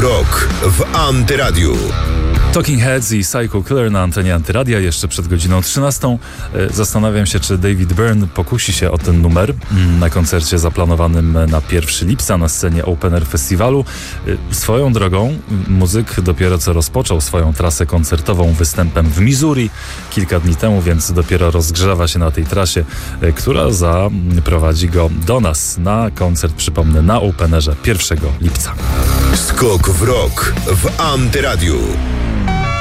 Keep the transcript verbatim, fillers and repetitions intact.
Rock w Antyradiu. Talking Heads i Psycho Killer na antenie Antyradia jeszcze przed godziną trzynastą. Zastanawiam się, czy David Byrne pokusi się o ten numer na koncercie zaplanowanym na pierwszego lipca na scenie Open Air Festiwalu. Swoją drogą muzyk dopiero co rozpoczął swoją trasę koncertową występem w Missouri kilka dni temu, więc dopiero rozgrzewa się na tej trasie, która zaprowadzi go do nas na koncert, przypomnę, na Open Airze pierwszego lipca. Skok w rock w Antyradiu.